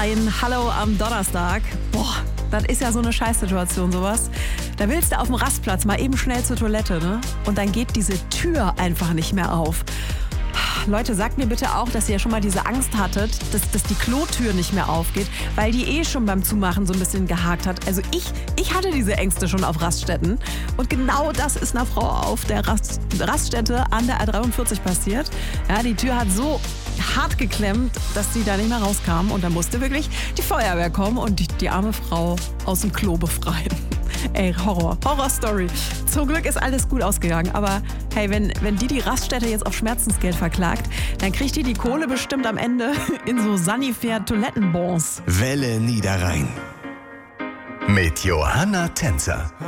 ein Hallo am Donnerstag. Boah, das ist ja so eine Scheißsituation, sowas. Da willst du auf dem Rastplatz mal eben schnell zur Toilette, ne? Und dann geht diese Tür einfach nicht mehr auf. Leute, sagt mir bitte auch, dass ihr ja schon mal diese Angst hattet, dass die Klotür nicht mehr aufgeht, weil die schon beim Zumachen so ein bisschen gehakt hat. Also ich hatte diese Ängste schon auf Raststätten und genau das ist einer Frau auf der Raststätte an der A43 passiert. Ja, die Tür hat so hart geklemmt, dass sie da nicht mehr rauskam und da musste wirklich die Feuerwehr kommen und die arme Frau aus dem Klo befreien. Ey, Horror-Story. Zum Glück ist alles gut ausgegangen, aber hey, wenn die Raststätte jetzt auf Schmerzensgeld verklagt, dann kriegt die Kohle bestimmt am Ende in so Sanifair-Toilettenbons. Welle Niederrhein mit Johanna Tänzer.